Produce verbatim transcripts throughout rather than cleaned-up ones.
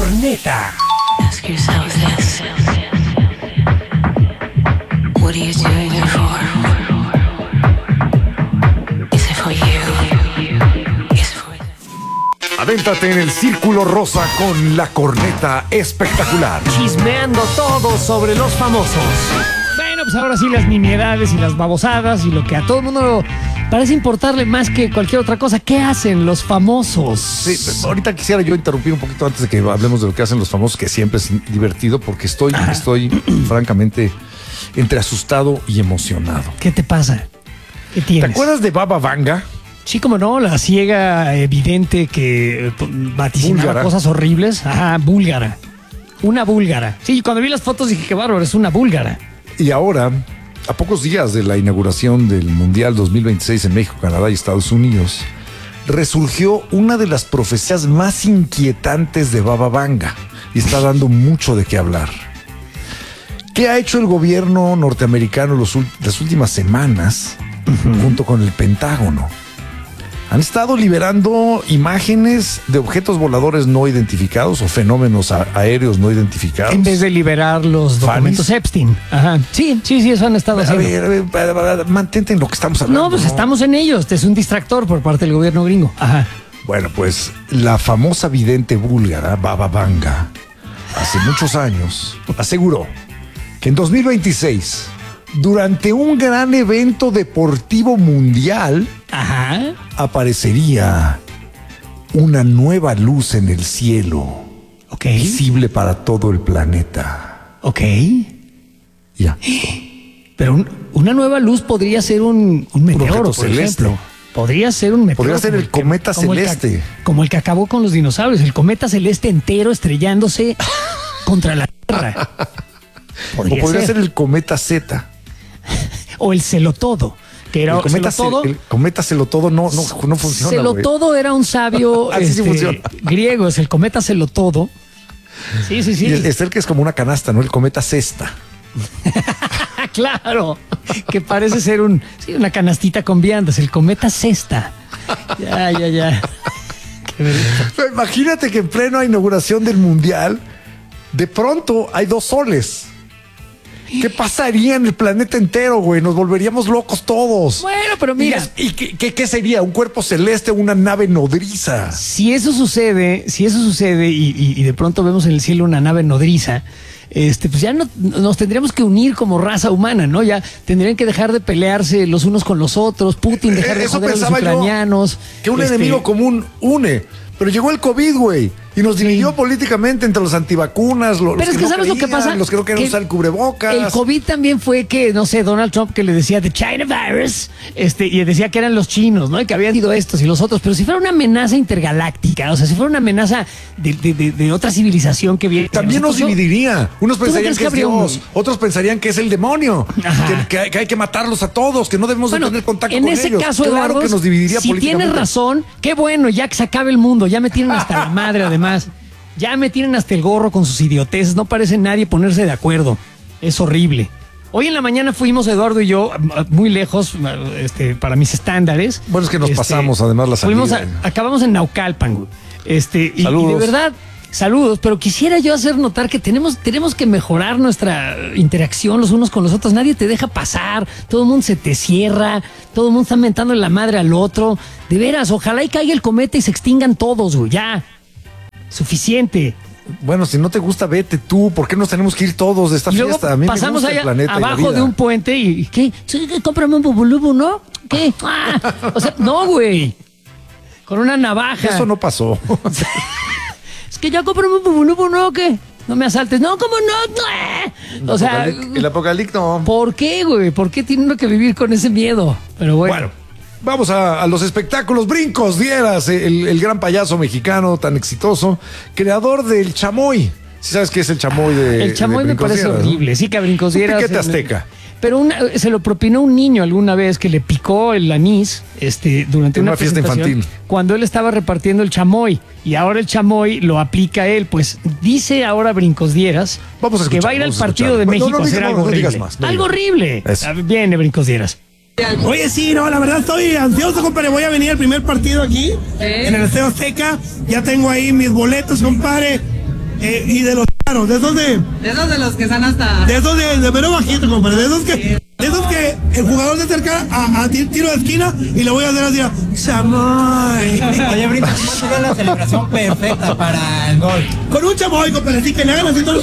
corneta. Ask yourself this. What are you doing it for? Is it for you? Is it for them? Adéntrate en el círculo rosa con la corneta espectacular. Chismeando todo sobre los famosos. Bueno, pues ahora sí las nimiedades y las babosadas y lo que a todo el mundo parece importarle más que cualquier otra cosa. ¿Qué hacen los famosos? Sí, ahorita quisiera yo interrumpir un poquito antes de que hablemos de lo que hacen los famosos, que siempre es divertido, porque estoy, estoy francamente entre asustado y emocionado. ¿Qué te pasa? ¿Qué tienes? ¿Te acuerdas de Baba Vanga? Sí, como no, la ciega evidente que vaticinaba Búlgara. cosas horribles. Ajá, búlgara. Una búlgara. Sí, cuando vi las fotos dije, qué bárbaro, es una búlgara. Y ahora, a pocos días de la inauguración del Mundial dos mil veintiséis en México, Canadá y Estados Unidos, resurgió una de las profecías más inquietantes de Baba Vanga y está dando mucho de qué hablar. ¿Qué ha hecho el gobierno norteamericano los, las últimas semanas uh-huh. junto con el Pentágono? Han estado liberando imágenes de objetos voladores no identificados o fenómenos a- aéreos no identificados. En vez de liberar los documentos Funnies. Epstein. Ajá. Sí, sí, sí, eso han estado A haciendo. ver, a ver, a ver, a ver, mantente en lo que estamos hablando. No, pues estamos en ello. Este es un distractor por parte del gobierno gringo. Ajá. Bueno, pues la famosa vidente búlgara Baba Vanga, hace muchos años, aseguró que en dos mil veintiséis, durante un gran evento deportivo mundial, Ajá. aparecería una nueva luz en el cielo, Ok. visible para todo el planeta. Ok. Ya. Pero un- una nueva luz podría ser un, un meteoro, objeto por celeste. ejemplo. Podría ser un meteoro. Podría ser como el cometa como el que- celeste. como el que acabó con los dinosaurios. El cometa celeste entero estrellándose contra la Tierra. O podría ser. ser. el cometa Z. O el celotodo. Que era El cometa, celotodo. ce- el cometa celotodo no, no, no funciona. güey. Celotodo era un sabio Así sí este, funciona. griego, es el cometa celotodo. Sí, sí, sí. Y es, es el que es como una canasta, ¿no? El cometa cesta. Ah, claro, que parece ser un, sí, una canastita con viandas, el cometa cesta. Ya, ya, ya. Qué vergüenza. Pero imagínate que en plena inauguración del Mundial, de pronto hay dos soles. ¿Qué pasaría en el planeta entero, güey? Nos volveríamos locos todos. Bueno, pero ¿Y, mira, es- ¿y qué, qué- qué sería? ¿Un cuerpo celeste o una nave nodriza? si eso sucede, si eso sucede y, y- y de pronto vemos en el cielo una nave nodriza, este, pues ya no, nos tendríamos que unir como raza humana, ¿no? Ya tendrían que dejar de pelearse los unos con los otros, Putin dejar de Eso joder a los pensaba yo, ucranianos. que un este, enemigo común une. Pero llegó el COVID, güey, y nos dividió políticamente entre los antivacunas, lo- los, Pero es que, no ¿sabes lo que creían, pasa? los que no querían Que usar el cubrebocas. El COVID también fue que, no sé, Donald Trump que le decía the China virus, este, y decía que eran los chinos, ¿no? Y que habían sido estos y los otros. Pero si fuera una amenaza intergaláctica, o sea, si fuera una amenaza de, de- de- de otra civilización que viene. También nos nosotros, yo- dividiría. Unos ¿Tú no pensarían crees que, que es habría un- Dios, otros pensarían que es el demonio, Ajá. que, que hay, que hay que matarlos a todos, que no debemos de Bueno, tener contacto en con ese ellos. caso, Claro Eduardo, que nos dividiría si políticamente. tienes razón, qué bueno, ya que se acabe el mundo, ya me tienen hasta la madre además. Ya me tienen hasta el gorro con sus idioteces, no parece nadie ponerse de acuerdo. Es horrible. Hoy en la mañana fuimos, Eduardo y yo, muy lejos, este, para mis estándares. Bueno, es que nos Este, pasamos, además, la fuimos salida. a- acabamos en Naucalpan, güey. Este, y, y de Saludos. verdad, saludos, pero quisiera yo hacer notar que tenemos, tenemos que mejorar nuestra interacción los unos con los otros. Nadie te deja pasar, todo el mundo se te cierra, todo el mundo está mentando la madre al otro. De veras, ojalá y caiga el cometa y se extingan todos, güey, ya. Suficiente. Bueno, si no te gusta, vete tú. ¿Por qué nos tenemos que ir todos de esta Y luego fiesta? A mí pasamos me gusta allá el planeta y la abajo vida. de un puente y y ¿qué? Sí, que cómprame un bubulubu, ¿no? ¿Qué? Ah, o sea, no, güey. Con una navaja. Eso no pasó. Es que ya cómprame un bubulubu, ¿no? ¿Qué? No me asaltes. No, ¿cómo no? O sea, el apocalipto. ¿por qué, güey? ¿Por qué tiene uno que vivir con ese miedo? Pero bueno. Bueno, vamos a, a los espectáculos. Brincos Dieras, el, el gran payaso mexicano tan exitoso, creador del chamoy. ¿Sí sabes qué es el chamoy de el chamoy de me Brincos parece Dieras, no? horrible. Sí, que a Brincos Un Dieras, piquete eh, azteca. Pero una- se lo propinó un niño alguna vez que le picó el anís este, durante En una, una fiesta presentación, infantil. cuando él estaba repartiendo el chamoy. Y ahora el chamoy lo aplica él. Pues dice ahora Brincos Dieras Vamos a que escuchar, va a ir al vamos a partido de escuchar. No, México no a hacer digas- algo no, no digas horrible. más, no algo digas. horrible. Eso. Ah, Viene Brincos Dieras. Oye, sí, no, la verdad estoy ansioso, compadre. Voy a venir al primer partido aquí, en el Estadio Azteca. Ya tengo ahí mis boletos, compadre. eh, y de los caros, de esos de... De esos de los que están hasta... De esos de, de mero bajito, compadre, de esos que... De esos que el jugador se acerca a, a tiro de esquina y le voy a hacer así a... ¡Chamoy! Oye, Brito, ¿cómo sería la celebración perfecta para el gol? Con un chamoy, compadre, así que le hagan así todo...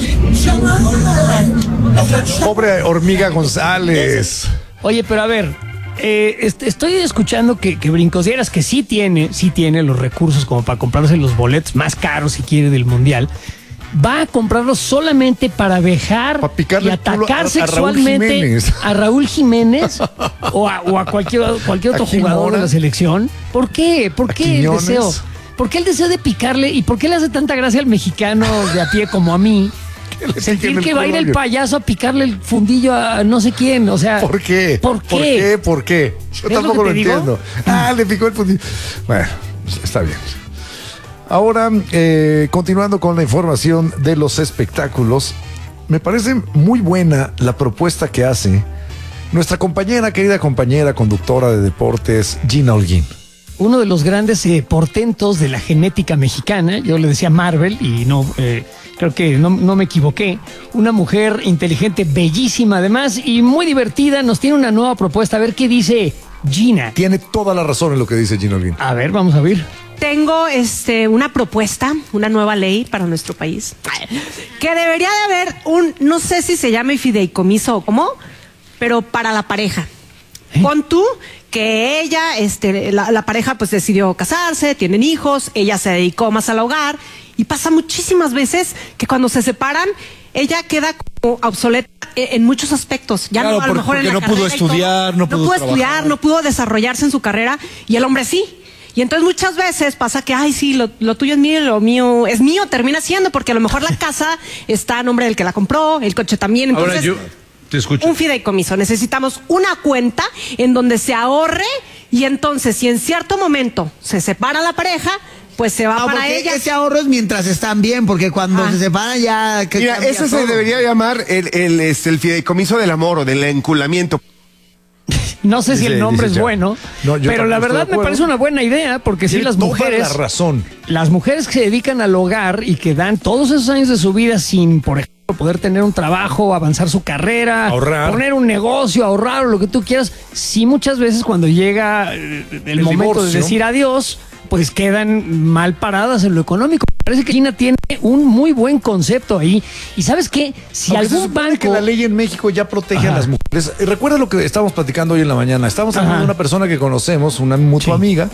Pobre hormiga González. Oye, pero a ver, eh, est- estoy escuchando que, que Brincosieras, que sí tiene, sí tiene los recursos como para comprarse los boletos más caros, si quiere, del Mundial, va a comprarlos solamente para vejar Pa' picarle y el culo atacar a- a Raúl sexualmente Jiménez. a Raúl Jiménez o a, o a cualquier, cualquier otro ¿A quién jugador ahora? de la selección. ¿Por qué? ¿Por ¿A qué el Quiñones? deseo? ¿Por qué el deseo de picarle? ¿Y por qué le hace tanta gracia al mexicano de a pie como a mí? le Sentir piquen el que va a ir culo, el oye. payaso a picarle el fundillo a no sé quién, o sea... ¿Por qué? ¿Por qué? ¿Por qué? ¿Por qué? Yo ¿Es lo tampoco que lo, te digo? entiendo. Ah, le picó el fundillo. Bueno, está bien. Ahora, eh, continuando con la información de los espectáculos, me parece muy buena la propuesta que hace nuestra compañera, querida compañera, conductora de deportes, Gina Holguín. Uno de los grandes eh, portentos de la genética mexicana, yo le decía Marvel y no, eh, creo que no, no me equivoqué, una mujer inteligente, bellísima además y muy divertida, nos tiene una nueva propuesta, a ver qué dice Gina. Tiene toda la razón en lo que dice Gina Holguín. A ver, vamos a ver. Tengo este, una propuesta, una nueva ley para nuestro país, que debería de haber un, no sé si se llame fideicomiso o cómo, pero para la pareja. ¿Eh? Pon tú que ella, este, la, la pareja pues decidió casarse, tienen hijos, ella se dedicó más al hogar y pasa muchísimas veces que cuando se separan, ella queda como obsoleta en en muchos aspectos. Ya Claro, no, a lo por- mejor en porque la no pudo carrera y todo. estudiar, no pudo estudiar, trabajar. no pudo desarrollarse en su carrera y el hombre sí. Y entonces muchas veces pasa que, ay, sí, lo, lo tuyo es mío, lo mío es mío, termina siendo, porque a lo mejor la casa está a nombre del que la compró, el coche también. Entonces, Ahora yo te escucho. un fideicomiso. Necesitamos una cuenta en donde se ahorre y entonces, si en cierto momento se separa la pareja, pues se va No, para porque ella. ese ahorro es mientras están bien, porque cuando Ah. se separan ya... que Mira, cambia eso se todo. debería llamar el, el, este, el fideicomiso del amor o del enculamiento. No sé si Dice- el nombre dice es ya. bueno, No, yo pero tampoco la estoy verdad de me acuerdo. parece una buena idea, porque si Tiene las toda mujeres... la razón. Las mujeres que se dedican al hogar y que dan todos esos años de su vida sin, por ejemplo, poder tener un trabajo, avanzar su carrera, Ahorrar. poner un negocio, ahorrar o lo que tú quieras, sí muchas veces cuando llega eh, el, El momento divorcio. de decir adiós, pues quedan mal paradas en lo económico. Parece que China tiene un muy buen concepto ahí. ¿Y sabes qué? Si Aunque se algún supone banco... que la ley en México ya protege Ajá. a las mujeres. Eh, Recuerda lo que estábamos platicando hoy en la mañana. Estábamos hablando Ajá. de una persona que conocemos, una mutua Sí. amiga,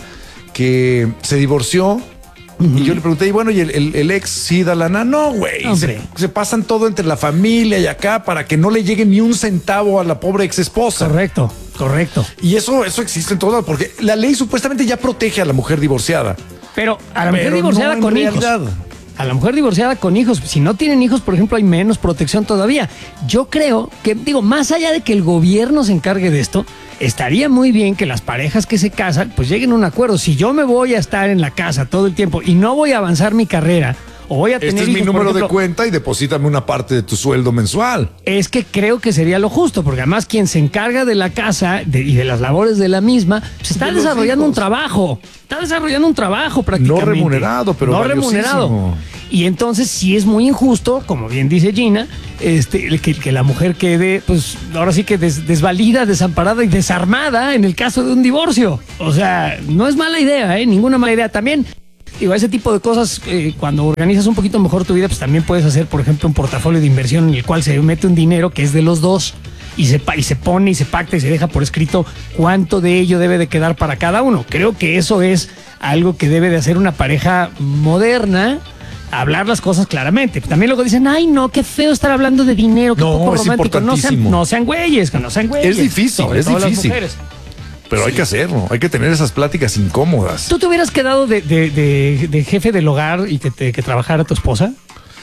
que se divorció. Y yo le pregunté, y bueno, ¿y el, el- el ex sí da lana? No, güey. Hombre. Se, se pasan todo entre la familia y acá para que no le llegue ni un centavo a la pobre ex esposa. Correcto, correcto. Y eso, eso existe en todas, porque la ley supuestamente ya protege a la mujer divorciada. Pero a la mujer Pero divorciada no en con hijos. realidad. A la mujer divorciada con hijos. Si no tienen hijos, por ejemplo, hay menos protección todavía. Yo creo que, digo, más allá de que el gobierno se encargue de esto, estaría muy bien que las parejas que se casan, pues lleguen a un acuerdo. Si yo me voy a estar en la casa todo el tiempo y no voy a avanzar mi carrera, o voy a tener Este es mi hijos, por número de ejemplo, cuenta y deposítame una parte de tu sueldo mensual. es que creo que sería lo justo, porque además quien se encarga de la casa de- y de las labores de la misma, pues está De los desarrollando un hijos. trabajo. Está desarrollando un trabajo prácticamente. No remunerado, pero no valiosísimo. remunerado. Y entonces sí es muy injusto, como bien dice Gina, este, que, que la mujer quede, pues ahora sí que des- desvalida, desamparada y desarmada en el caso de un divorcio. O sea, no es mala idea, ¿eh? Ninguna mala idea. También, digo, ese tipo de cosas, eh, cuando organizas un poquito mejor tu vida, pues también puedes hacer, por ejemplo, un portafolio de inversión en el cual se mete un dinero que es de los dos y se, pa- y se pone y se pacta y se deja por escrito cuánto de ello debe de quedar para cada uno. Creo que eso es algo que debe de hacer una pareja moderna, hablar las cosas claramente. También luego dicen, ay no, qué feo estar hablando de dinero, qué No, poco es romántico. No sean, importantísimo. no sean güeyes, que no sean güeyes. Es difícil, Sobre es todo las difícil. mujeres. Pero hay que hacerlo, hay que tener esas pláticas incómodas. ¿Tú te hubieras quedado de, de- de- de jefe del hogar y que, te, que trabajara tu esposa?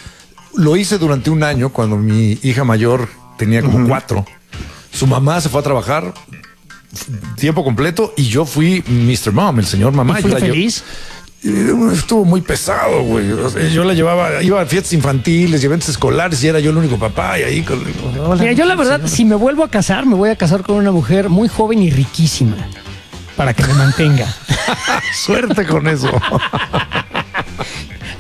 Lo hice durante un año cuando mi hija mayor tenía como cuatro. Su mamá se fue a trabajar tiempo completo y yo fui mister Mom, el señor mamá. ¿Y Yo fue la lle- feliz? Eh, Estuvo muy pesado, güey. O sea, yo la llevaba, iba a fiestas infantiles y eventos escolares y era yo el único papá y ahí con... Hola, Mira, yo la verdad, señor. si me vuelvo a casar, me voy a casar con una mujer muy joven y riquísima para que me mantenga. Suerte con eso.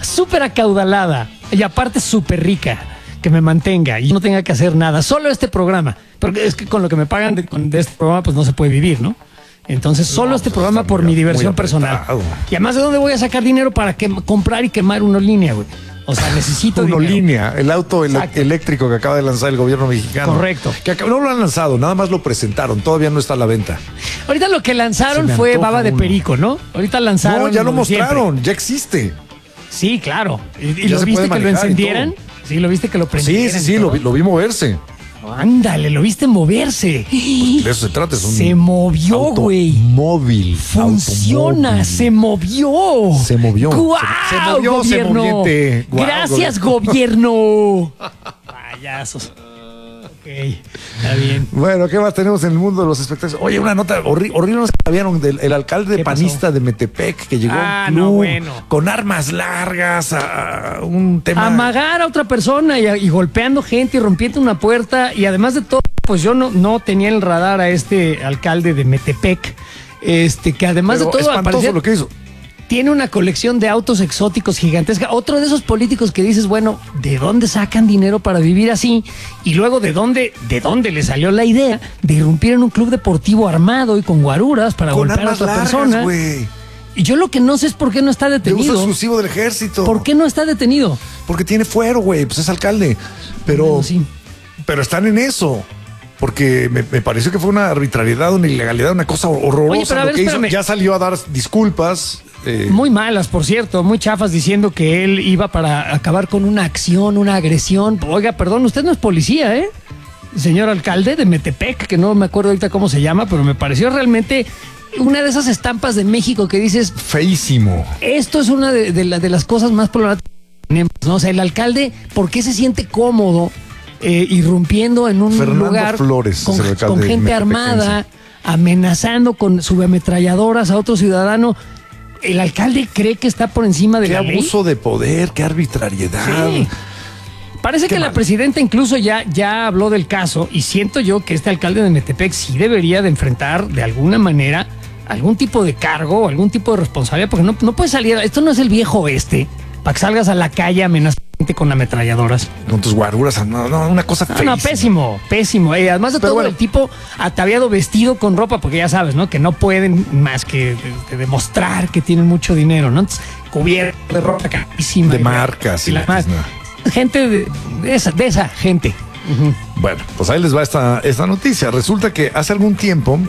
súper acaudalada y aparte súper rica, que me mantenga y no tenga que hacer nada, solo este programa, porque es que con lo que me pagan de, con- de este programa pues no se puede vivir, ¿no? Entonces solo este programa por mi diversión personal. Y además, ¿de dónde voy a sacar dinero para que, comprar y quemar una línea, güey? O sea, necesito Uno dinero. línea, el auto ele- Exacto. eléctrico que acaba de lanzar el gobierno mexicano. Correcto. Que acá- no lo han lanzado, nada más lo presentaron, todavía no está a la venta. Ahorita lo que lanzaron Se me fue antoja baba de uno. perico, ¿no? Ahorita lanzaron. No, ya lo de siempre. mostraron, ya existe. Sí, claro. ¿Y, y Ya lo se viste puede que lo manejar y encendieran? todo. Sí, lo viste que lo Sí, prendieran. sí, sí, y lo todo? vi, lo vi moverse. Ándale, lo viste moverse. De eso se trata, es un Se movió, auto güey. móvil. Funciona, automóvil. se movió. Se movió. ¡Guau, Se- se movió, se gobierno! moviente. Guau, Gracias, gobierno. Payasos. Ok, está bien. Bueno, ¿qué más tenemos en el mundo de los espectáculos? Oye, una nota horri- horrible, nos sabían del el alcalde ¿Qué pasó? panista de Metepec que llegó Ah, a un no, club bueno. con armas largas a, a un tema. Amagar a otra persona y, y golpeando gente y rompiendo una puerta. Y además de todo, pues yo no, no tenía en el radar a este alcalde de Metepec. Este, que además Pero de todo, al espantoso parecer, lo que hizo. tiene una colección de autos exóticos gigantesca. Otro de esos políticos que dices, bueno, ¿de dónde sacan dinero para vivir así? Y luego, ¿de dónde, de dónde le salió la idea de irrumpir en un club deportivo armado y con guaruras para Con golpear a armas otra largas, persona? güey. Y yo lo que no sé es por qué no está De uso detenido. exclusivo del ejército. ¿Por qué no está detenido? Porque tiene fuero, güey, pues es alcalde. Pero, Bueno, sí. pero están en eso. Porque me, me pareció que fue una arbitrariedad, una ilegalidad, una cosa horrorosa. Oye, pero a lo ver, que hizo. espérame. Ya salió a dar disculpas. eh, Muy malas, por cierto, muy chafas, diciendo que él iba para acabar con una acción, una agresión. Oiga, perdón, usted no es policía, ¿eh? Señor alcalde de Metepec, que no me acuerdo ahorita cómo se llama, pero me pareció realmente una de esas estampas de México que dices, feísimo. esto es una de, de la- de las cosas más problemáticas que tenemos, ¿no? O sea, el alcalde, ¿por qué se siente cómodo eh, irrumpiendo en un Fernando lugar Flores con, es el alcalde con de gente Metepec, armada, amenazando con subametralladoras a otro ciudadano? ¿El alcalde cree que está por encima de Qué la ley? abuso de poder, qué arbitrariedad. Sí. Parece Qué que la mal. presidenta incluso ya, ya habló del caso y siento yo que este alcalde de Metepec sí debería de enfrentar de alguna manera algún tipo de cargo o algún tipo de responsabilidad, porque no, no puede salir, esto no es el viejo oeste, para que salgas a la calle amenazando con ametralladoras. Con tus guaruras, no, no, una cosa No, feísima. no, pésimo, pésimo. Eh, además de Pero todo, bueno. el tipo ataviado, vestido con ropa, porque ya sabes, ¿no? Que no pueden más que de- de demostrar que tienen mucho dinero, ¿no? Entonces, cubierto de ropa carísima. De y- marcas y y la la más. tiznada. Gente de, de esa, de esa gente. Ujú. Bueno, pues ahí les va esta, esta noticia. Resulta que hace algún tiempo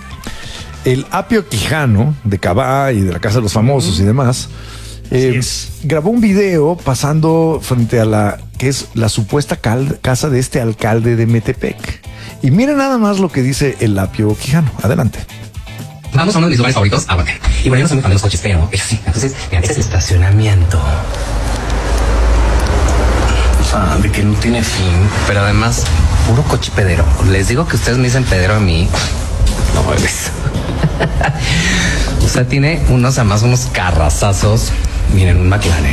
el Apio Quijano de Cabá y de la Casa de los Famosos y demás eh, es. grabó un video pasando frente a la que es la supuesta cal- casa de este alcalde de Metepec. Y miren nada más lo que dice el Apio Quijano. Adelante. Vamos a uno de mis lugares favoritos, ah, bueno. Y bueno, yo no soy muy fan de los coches, pero pero sí. Entonces, vean, este es el estacionamiento. Ah, de que no tiene fin. Pero además, puro coche pedero. Les digo que ustedes me dicen pedero a mí. No mueves. O sea, tiene unos, además, unos carrazazos. Miren, un McLaren.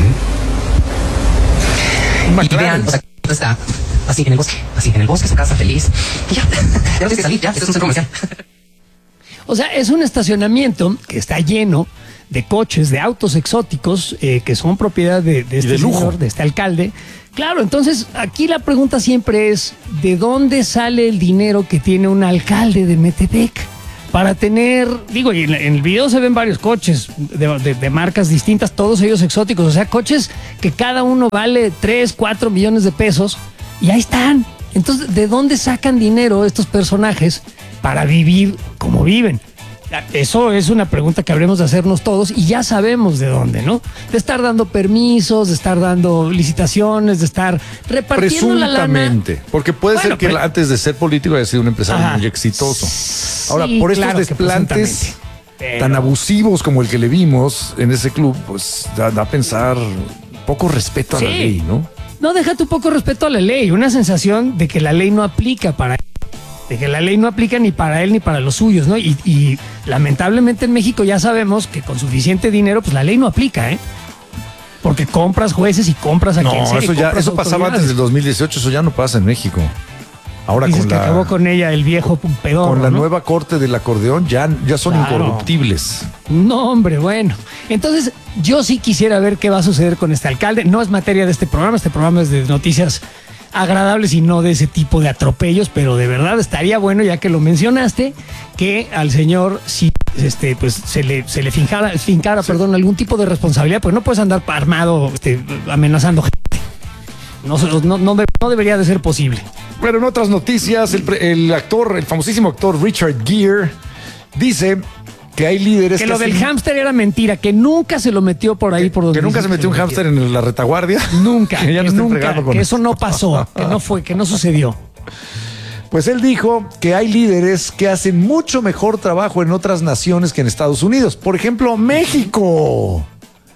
Y vean, o sea, está así en el bosque, así en el bosque, su casa feliz. Y ya, ya no tienes que salir, ya, este es un centro comercial. O sea, es un estacionamiento que está lleno de coches, de autos exóticos eh, que son propiedad de, de este de lujo. señor, de este alcalde. Claro, entonces aquí la pregunta siempre es, ¿de dónde sale el dinero que tiene un alcalde de Metepec para tener, digo, y en, en el video se ven varios coches de, de- de marcas distintas, todos ellos exóticos, o sea, coches que cada uno vale tres, cuatro millones de pesos y ahí están. Entonces, ¿de dónde sacan dinero estos personajes para vivir como viven? Eso es una pregunta que habremos de hacernos todos y ya sabemos de dónde, ¿no? De estar dando permisos, de estar dando licitaciones, de estar repartiendo la lana. Presuntamente. Porque puede Bueno, ser que pero- él, antes de ser político haya sido un empresario Ajá. muy exitoso. Ahora, Sí, por estos claro que desplantes presuntamente. Pero- tan abusivos como el que le vimos en ese club, pues da, da a pensar poco respeto a la Sí. ley, ¿no? No, deja tu poco respeto a la ley, una sensación de que la ley no aplica para él, de que la ley no aplica ni para él ni para los suyos, ¿no? Y, y lamentablemente en México ya sabemos que con suficiente dinero, pues la ley no aplica, ¿eh? Porque compras jueces y compras a No, quien sea. y eso ya, compras eso pasaba antes autoridades. del dos mil dieciocho, eso ya no pasa en México. Ahora Dices con que la, acabó con ella el viejo pedorro, con la ¿no? nueva corte del acordeón ya, ya son Claro. incorruptibles. No, hombre, bueno. Entonces, yo sí quisiera ver qué va a suceder con este alcalde. No es materia de este programa, este programa es de noticias agradables y no de ese tipo de atropellos, pero de verdad estaría bueno, ya que lo mencionaste, que al señor sí este, pues se le, se le fincara, fincara Sí. perdón, algún tipo de responsabilidad, pues no puedes andar armado este, amenazando gente. No, no, no, no debería de ser posible. Bueno, en otras noticias, el, pre- el actor, el famosísimo actor Richard Gere dice que hay líderes Que lo del hacen- hámster era mentira, que nunca se lo metió por ahí por donde que nunca dice se metió un lo hámster en la retaguardia. Nunca, Que ya que, no está nunca, entregando con que eso. eso no pasó, que no fue, que no sucedió. Pues él dijo que hay líderes que hacen mucho mejor trabajo en otras naciones que en Estados Unidos. Por ejemplo, México.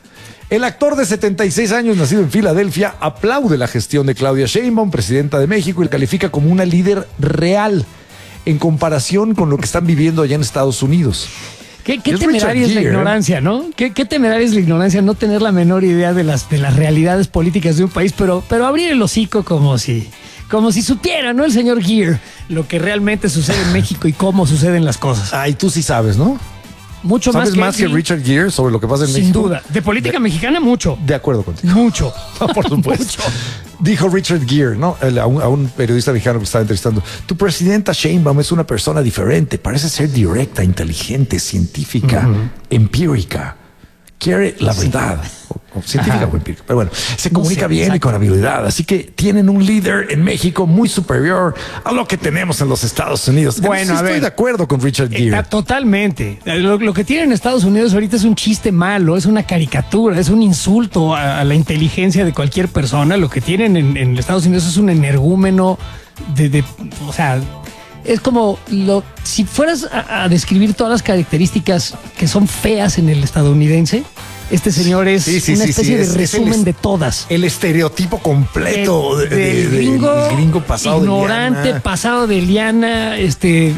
El actor de setenta y seis años, nacido en Filadelfia, aplaude la gestión de Claudia Sheinbaum, presidenta de México, y la califica como una líder real en comparación con lo que están viviendo allá en Estados Unidos. Qué, qué Es temeraria Richard es la Gere, ¿eh? ignorancia, ¿no? Qué, qué temeraria es la ignorancia no tener la menor idea de las, de las realidades políticas de un país, pero, pero abrir el hocico como si, como si supiera, ¿no? El señor Gere, lo que realmente sucede en México y cómo suceden las cosas. Ay, tú sí sabes, ¿no? Mucho ¿Sabes más más que, que él, sí, Richard Gere sobre lo que pasa en sin México? duda. De política mexicana, mucho. De acuerdo contigo. Mucho. Por supuesto. Dijo Richard Gere, ¿no? El- A un, a un periodista mexicano que estaba entrevistando. Tu presidenta Sheinbaum es una persona diferente. Parece ser directa, inteligente, científica, empírica. Quiere la verdad. O, o científica Ajá. o empírica. Pero bueno, se comunica sé, bien y exacto. con habilidad. Así que tienen un líder en México muy superior a lo que tenemos en los Estados Unidos. En Bueno, eso a estoy ver. de acuerdo con Richard Gere. Está totalmente. Lo, lo que tienen en Estados Unidos ahorita es un chiste malo, es una caricatura, es un insulto a, a la inteligencia de cualquier persona. Lo que tienen en, en Estados Unidos es un energúmeno de, de- o sea, es como lo, si fueras a, a describir todas las características que son feas en el estadounidense, este señor es Sí, sí, una sí, especie sí, de es- es el resumen est- de todas. El estereotipo completo de, Del- de- del de- gringo, del gringo pasado ignorante, de liana. pasado de liana, este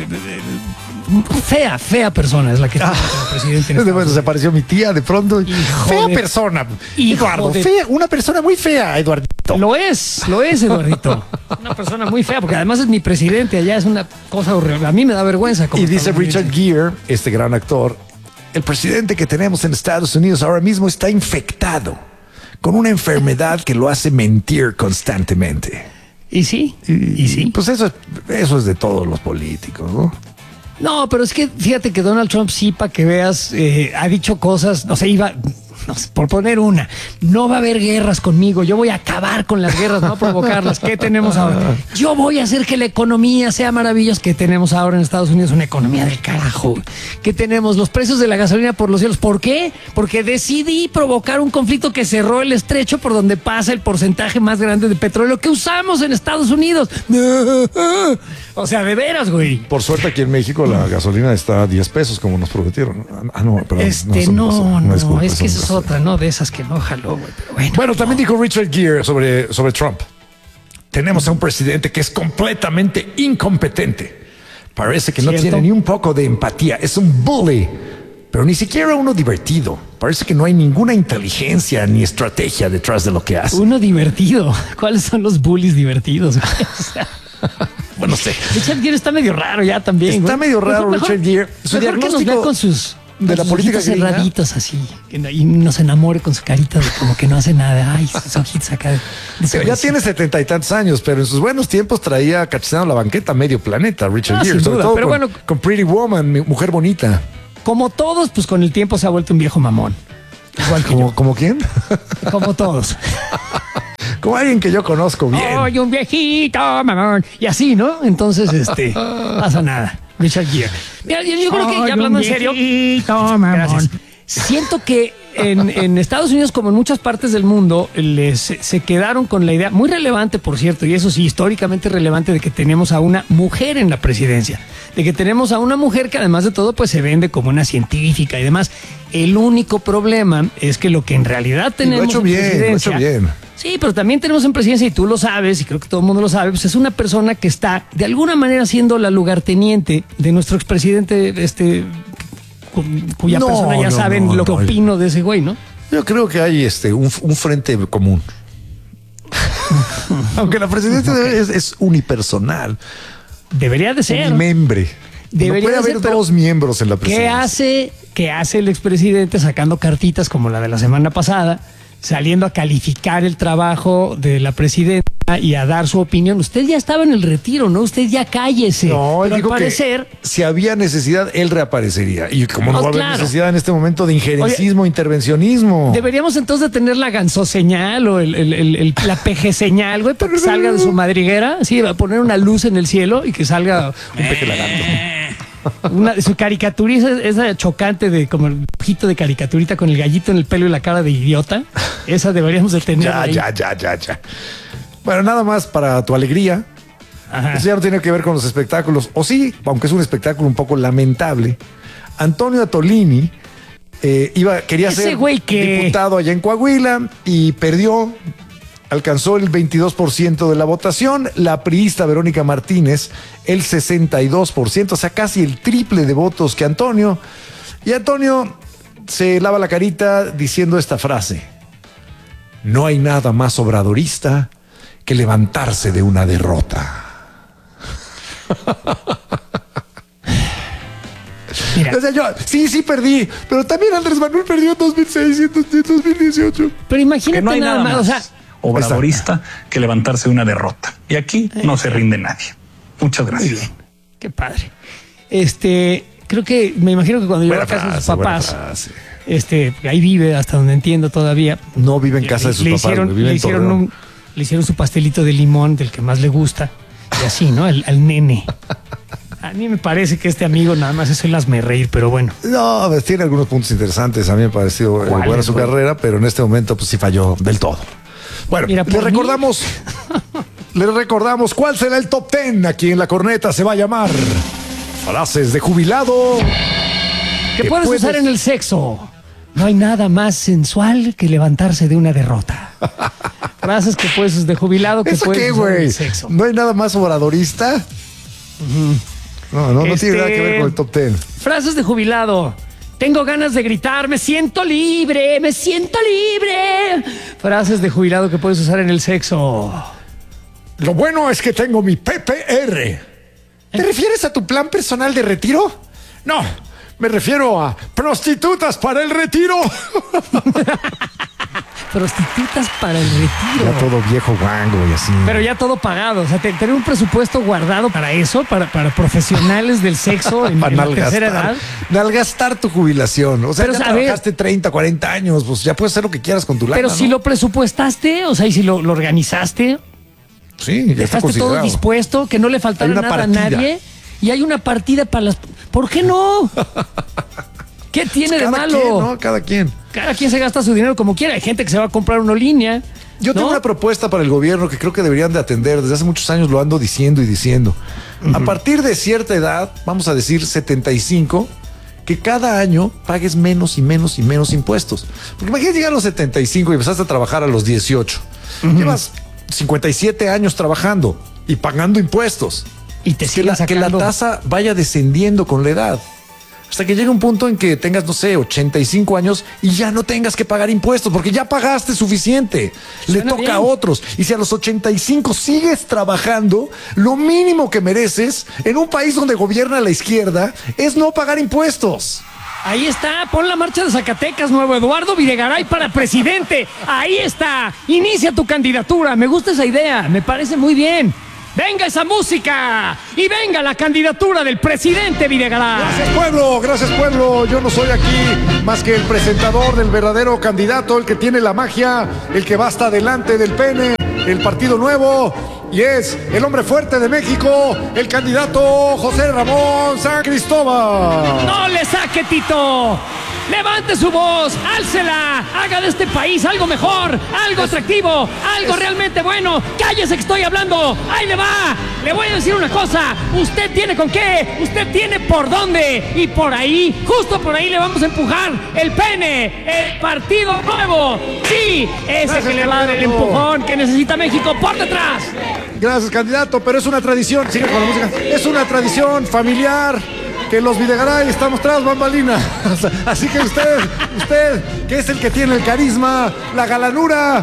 fea, fea persona es la que está como presidente. en De Estados bueno, se apareció mi tía de pronto. Hijo fea de- persona. hijo Eduardo, de- fea, una persona muy fea, Eduardito. Lo es, lo es, Eduardito. Una persona muy fea, porque además es mi presidente allá, es una cosa horrible. A mí me da vergüenza. Como Y dice estadounidense. Richard Gere, este gran actor, el presidente que tenemos en Estados Unidos ahora mismo está infectado con una enfermedad que lo hace mentir constantemente. Y sí, y sí. Pues eso es, eso es de todos los políticos, ¿no? No, pero es que fíjate que Donald Trump sí, para que veas, eh, ha dicho cosas, no sé, iba, no sé, por poner una, no va a haber guerras conmigo, yo voy a acabar con las guerras, no a provocarlas. ¿Qué tenemos ahora? Yo voy a hacer que la economía sea maravillosa. ¿Qué tenemos ahora en Estados Unidos? Una economía del carajo. ¿Qué tenemos? Los precios de la gasolina por los cielos. ¿Por qué? Porque decidí provocar un conflicto que cerró el estrecho por donde pasa el porcentaje más grande de petróleo que usamos en Estados Unidos. O sea, de veras, güey. Por suerte aquí en México la gasolina está a diez pesos como nos prometieron. Ah, no, perdón. Este, eso no, pasó. no, es culpa, es que eso esa no es pasó. otra, ¿no? De esas que no jaló, güey. Pero bueno. Bueno, también dijo Richard Gere sobre, sobre Trump. Tenemos a un presidente que es completamente incompetente. Parece que no ¿Cierto? tiene ni un poco de empatía. Es un bully, pero ni siquiera uno divertido. Parece que no hay ninguna inteligencia ni estrategia detrás de lo que hace. Uno divertido. ¿Cuáles son los bullies divertidos, güey? O sea, Bueno, no sé. Richard Gere está medio raro ya también. Está güey. medio raro Mejor- Richard Gere. Su mejor que nos vea diagnóstico con sus de con la sus política ojitos gringa. cerraditos así que no- y nos enamore con su carita de como que no hace nada. Ay, sus ojitos acá. de- de Ya suavecito. tiene setenta y tantos años, pero en sus buenos tiempos traía cacheteando la banqueta a medio planeta, Richard Ah, Gere. sin Sobre duda, todo pero con, bueno. con Pretty Woman, mi mujer bonita. Como todos, pues con el tiempo se ha vuelto un viejo mamón. Igual que ¿Como, yo. como quién? Como todos. Como alguien que yo conozco bien. Oye, un viejito, mamón. Y así, ¿no? Entonces, este, pasa nada. Richard Gere. Mira, yo, yo creo que ya hablando en serio. Gracias. Siento que en, en Estados Unidos, como en muchas partes del mundo, les, se quedaron con la idea, muy relevante, por cierto, y eso sí, históricamente relevante, de que tenemos a una mujer en la presidencia. De que tenemos a una mujer que, además de todo, pues se vende como una científica y demás. El único problema es que lo que en realidad Y lo ha tenemos hecho en bien, lo ha presidencia. hecho bien. Sí, pero también tenemos en presidencia, y tú lo sabes, y creo que todo el mundo lo sabe, pues es una persona que está de alguna manera siendo la lugarteniente de nuestro expresidente, este, cu- cuya No, persona ya no, saben no, lo que no. opino de ese güey, ¿no? Yo creo que hay este un, un frente común. Aunque la presidencia okay. es, es unipersonal. Debería de ser. Unimembre. Debería no puede haber ser, dos miembros en la presidencia. ¿Qué hace, qué hace el expresidente sacando cartitas como la de la semana pasada, saliendo a calificar el trabajo de la presidenta y a dar su opinión? Usted ya estaba en el retiro, ¿no? Usted ya cállese. No, pero él dijo al parecer, que si había necesidad, él reaparecería. Y como no oh, va a haber claro. necesidad en este momento de injerencismo, Oye, intervencionismo. Deberíamos entonces de tener la gansoseñal o el, el, el, el, la peje señal, güey, para que salga de su madriguera. Sí, va a poner una luz en el cielo y que salga un peje lagarto. Una, su caricaturita, esa chocante de como el ojito de caricaturita con el gallito en el pelo y la cara de idiota. Esa deberíamos de tener. Ya, ahí. ya, ya, ya, ya. Bueno, nada más para tu alegría. Ajá. Eso ya no tiene que ver con los espectáculos. O sí, aunque es un espectáculo un poco lamentable. Antonio Atolini eh, iba, quería Ese ser güey que... diputado allá en Coahuila y perdió. Alcanzó el veintidós por ciento de la votación. La priista Verónica Martínez, el sesenta y dos por ciento, o sea, casi el triple de votos que Antonio. Y Antonio se lava la carita diciendo esta frase: no hay nada más obradorista que levantarse de una derrota. Mira. O sea, yo, sí, sí perdí, pero también Andrés Manuel perdió en dos mil seis y en dos mil dieciocho. Pero imagínate que no hay nada nada más, más o sea, obradorista que levantarse de una derrota. Y aquí no se rinde nadie. Muchas gracias. Muy bien. Qué padre. Este, creo que, me imagino que cuando llegó a casa de sus papás, este, ahí vive, hasta donde entiendo todavía. No vive en casa de sus le papás, hicieron, vive le en hicieron un, le hicieron su pastelito de limón del que más le gusta. Y así, ¿no? El, al nene. A mí me parece que este amigo nada más es el hazme reír, pero bueno. No, pues tiene algunos puntos interesantes. A mí me ha parecido buena su carrera, pero en este momento pues sí falló del todo. Bueno, Mira, le recordamos, le recordamos cuál será el top ten. Aquí en La Corneta se va a llamar frases de jubilado que, que puedes, puedes usar en el sexo. No hay nada más sensual que levantarse de una derrota. Frases que puedes de jubilado que ¿Eso puedes qué, usar en güey? el sexo. No hay nada más obradorista. Uh-huh. No, no, no este... tiene nada que ver con el top ten. Frases de jubilado. Tengo ganas de gritar, me siento libre, me siento libre. Frases de jubilado que puedes usar en el sexo. Lo bueno es que tengo mi P P R. ¿Te ¿Eh? refieres a tu plan personal de retiro? No, me refiero a prostitutas para el retiro. Prostitutas para el retiro. Ya todo viejo guango y así. Pero ya todo pagado. O sea, te, tener un presupuesto guardado para eso, para, para profesionales del sexo en, en la tercera edad. Nalgastar tu jubilación. O sea, pero, ya trabajaste ver, treinta, cuarenta años, pues ya puedes hacer lo que quieras con tu lana. Pero si ¿no? lo presupuestaste, o sea, y si lo, lo organizaste. Sí, ya está dejaste todo dispuesto, que no le faltara nada partida. a nadie. Y hay una partida para las... ¿Por qué no? ¿Qué tiene pues de malo? Quien, ¿no? Cada quien. Cada quien se gasta su dinero como quiera. Hay gente que se va a comprar una línea. Yo ¿no? tengo una propuesta para el gobierno que creo que deberían de atender. Desde hace muchos años lo ando diciendo y diciendo. Uh-huh. A partir de cierta edad, vamos a decir setenta y cinco, que cada año pagues menos y menos y menos impuestos. Porque imagínate llegar a los setenta y cinco y empezaste a trabajar a los dieciocho. Uh-huh. Llevas cincuenta y siete años trabajando y pagando impuestos. Y te que, la, que la tasa vaya descendiendo con la edad. Hasta que llegue un punto en que tengas, no sé, ochenta y cinco años y ya no tengas que pagar impuestos porque ya pagaste suficiente. Le toca bien. a otros. Y si a los ochenta y cinco sigues trabajando, lo mínimo que mereces en un país donde gobierna la izquierda es no pagar impuestos. Ahí está, pon la marcha de Zacatecas, Nuevo Eduardo Videgaray para presidente. Ahí está, inicia tu candidatura. Me gusta esa idea, me parece muy bien. ¡Venga esa música! ¡Y venga la candidatura del presidente Videgaray! Gracias, pueblo, gracias, pueblo. Yo no soy aquí más que el presentador del verdadero candidato, el que tiene la magia, el que va hasta delante del pene, el Partido Nuevo, y es el hombre fuerte de México, el candidato José Ramón San Cristóbal. ¡No le saque, Tito! ¡Levante su voz! ¡Álcela! ¡Haga de este país algo mejor! ¡Algo atractivo! ¡Algo realmente bueno! ¡Cállese que estoy hablando! ¡Ahí le va! Le voy a decir una cosa. Usted tiene con qué. Usted tiene por dónde. Y por ahí, justo por ahí le vamos a empujar el pene. El Partido Nuevo. Sí, ese Gracias, que le va a dar el empujón que necesita México por detrás. Gracias, candidato. Pero es una tradición. Sigue con la música. Es una tradición familiar que los Videgaray estamos tras bambalina. Así que usted, usted, que es el que tiene el carisma, la galanura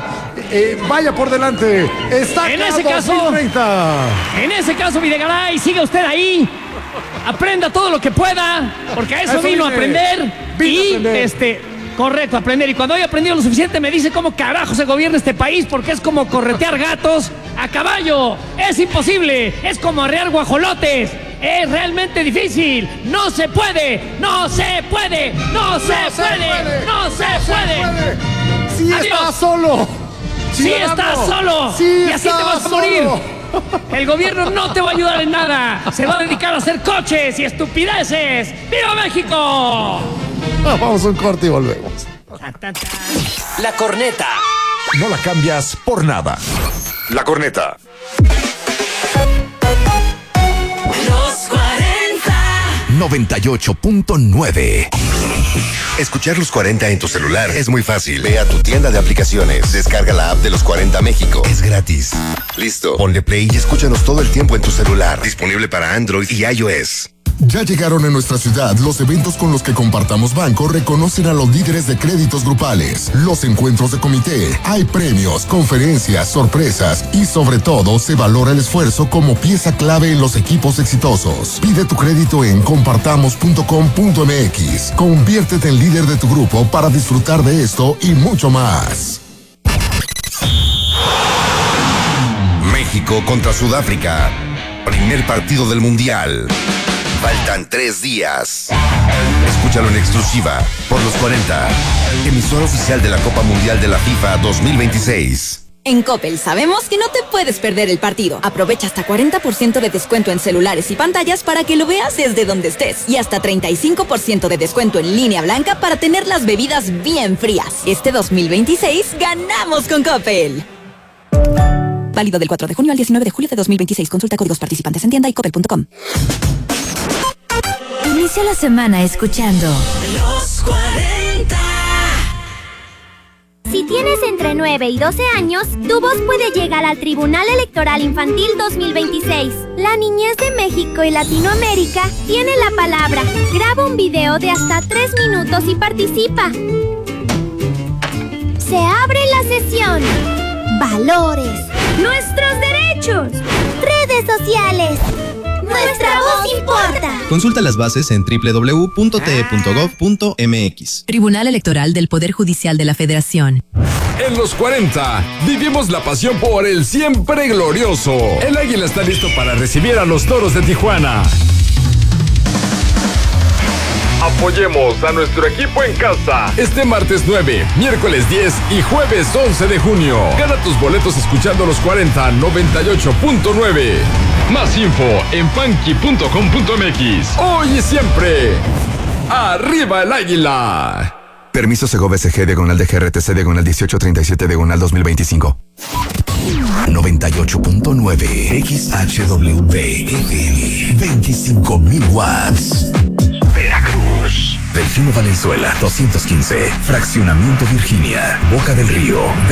eh, vaya por delante. Está En ese caso, en ese caso, Videgaray, siga usted ahí. Aprenda todo lo que pueda, porque a eso, Eso vino a vine. aprender. Vine y a aprender. este, correcto, aprender. Y cuando haya aprendido lo suficiente, me dice cómo carajo se gobierna este país, porque es como corretear gatos a caballo. Es imposible. Es como arrear guajolotes. Es realmente difícil. No se puede. No se puede. No se puede. No se puede. Sí Adiós. está solo. Sí Ciudadano. estás solo. Sí y así está te vas a solo. morir. El gobierno no te va a ayudar en nada. Se va a dedicar a hacer coches y estupideces. ¡Viva México! Ah, vamos a un corte y volvemos. La corneta. No la cambias por nada. La corneta. Los cuarenta. noventa y ocho punto nueve. Escuchar Los cuarenta en tu celular es muy fácil. Ve a tu tienda de aplicaciones, descarga la app de Los cuarenta México. Es gratis. Listo. Ponle play y escúchanos todo el tiempo en tu celular. Disponible para Android y iOS. Ya llegaron a nuestra ciudad los eventos con los que Compartamos Banco reconocen a los líderes de créditos grupales, los encuentros de comité, hay premios, conferencias, sorpresas y sobre todo se valora el esfuerzo como pieza clave en los equipos exitosos. Pide tu crédito en compartamos punto com punto m x. Conviértete en líder de tu grupo para disfrutar de esto y mucho más. México contra Sudáfrica. Primer partido del Mundial. Faltan tres días. Escúchalo en exclusiva por Los cuarenta. Emisora oficial de la Copa Mundial de la FIFA dos mil veintiséis. En Coppel sabemos que no te puedes perder el partido. Aprovecha hasta cuarenta por ciento de descuento en celulares y pantallas para que lo veas desde donde estés. Y hasta treinta y cinco por ciento de descuento en línea blanca para tener las bebidas bien frías. Este dos mil veintiséis ganamos con Coppel. Válido del cuatro de junio al diecinueve de julio de dos mil veintiséis. Consulta códigos participantes en tienda y coppel punto com. Inicia la semana escuchando Los cuarenta. Si tienes entre nueve y doce años, tu voz puede llegar al Tribunal Electoral Infantil dos mil veintiséis. La niñez de México y Latinoamérica tiene la palabra. Graba un video de hasta tres minutos y participa. Se abre la sesión. Valores. Nuestros derechos. Redes sociales. Nuestra voz importa. Consulta las bases en doble u doble u doble u punto t e punto gov punto m x. Tribunal Electoral del Poder Judicial de la Federación. En Los cuarenta vivimos la pasión por el siempre glorioso. El Águila está listo para recibir a los Toros de Tijuana. Apoyemos a nuestro equipo en casa. Este martes nueve, miércoles diez y jueves once de junio. Gana tus boletos escuchando Los cuarenta noventa y ocho punto nueve. Más info en funky punto com punto m x. Hoy y siempre, ¡arriba el Águila! Permiso Segovia S G diagonal de G R T C diagonal dieciocho treinta y siete diagonal dos mil veinticinco. noventa y ocho punto nueve X H W F M veinticinco mil watts. Veracruz. Delfino Valenzuela doscientos quince. Fraccionamiento Virginia. Boca del Río.